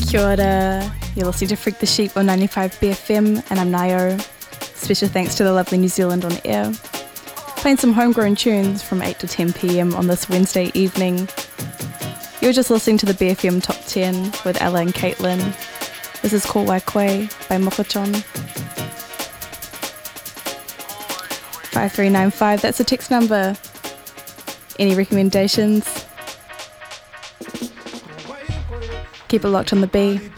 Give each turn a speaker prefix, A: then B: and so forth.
A: Kia ora. You're listening to Freak the Sheep on 95 BFM, and I'm Nayo. Special thanks to the lovely New Zealand on air. Playing some homegrown tunes from 8 to 10 p.m. on this Wednesday evening. You're just listening to the BFM Top 10 with Ella and Caitlin. This is Ko Wai Koe by Mokochon. 5395, that's the text number. Any recommendations? Keep it locked on the B.